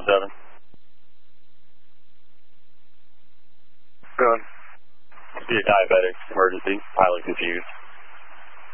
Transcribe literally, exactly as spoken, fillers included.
seven. Going. Be a diabetic emergency, pilot confused.